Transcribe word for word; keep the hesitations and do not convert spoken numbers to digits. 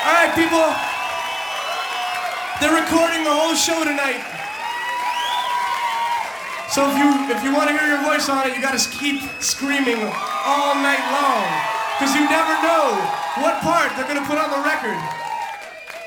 All right, people. They're recording the whole show tonight. So if you if you want to hear your voice on it, you gotta keep screaming all night long, because you never know what part they're gonna put on the record.